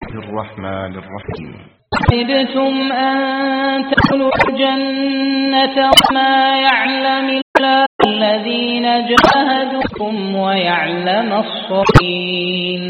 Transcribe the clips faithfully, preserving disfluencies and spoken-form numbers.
الرحمن الرحيم حسبتم أن تدخلوا الجنة وما يعلم الله الذين جاهدوكم ويعلم الصابرين.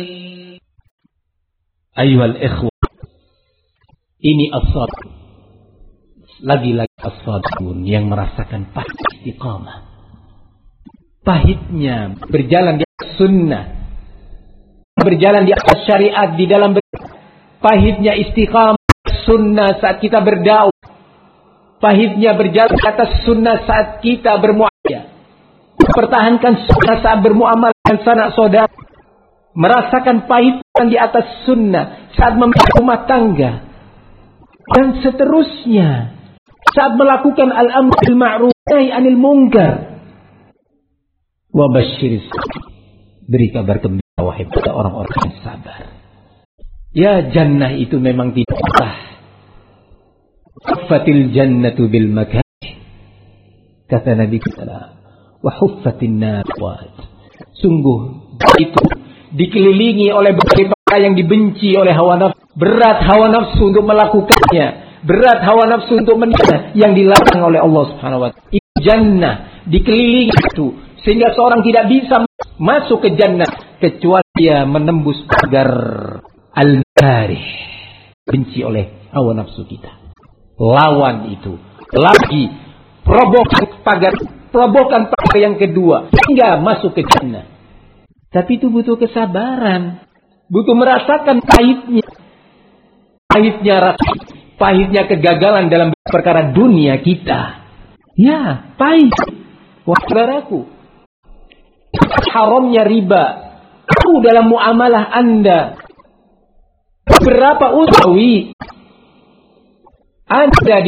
أيها الإخوة, ini as-sabr, lagi-lagi as-sabrun yang merasakan pahit istiqamah, pahitnya berjalan di atas sunnah, berjalan di atas syariat, di dalam ber... pahitnya istiqamah sunnah saat kita berdakwah, pahitnya berjalan di atas sunnah saat kita bermuamalah, mempertahankan sunnah saat bermuamalah dengan sanak saudara, merasakan pahit di atas sunnah saat memiliki rumah tangga, dan seterusnya saat melakukan al-amr bil ma'ruf nahi 'anil munkar. Wa basyiris, beri kabar gembira wahai pada orang-orang yang sabar. Ya, jannah itu memang tidak sah. Huffatil jannatu bil makarih, kata Nabi kita, wa huffatin nar wad. Sungguh itu dikelilingi oleh berbagai perkara yang dibenci oleh hawa nafsu. Berat hawa nafsu untuk melakukannya, berat hawa nafsu untuk menikah yang dilarang oleh Allah Subhanahu wa taala. Itu jannah, dikelilingi itu, sehingga seorang tidak bisa masuk ke jannah kecuali dia menembus pagar al-karih, benci oleh hawa nafsu kita. Lawan itu lagi, perobokan pagar, perobokan pagar yang kedua hingga masuk ke jannah. Tapi itu butuh kesabaran, butuh merasakan pahitnya, pahitnya rasa, pahitnya kegagalan dalam perkara dunia kita. Ya, pahit. Wah, saudaraku, haramnya riba, aku dalam muamalah Anda, berapa utawi Anda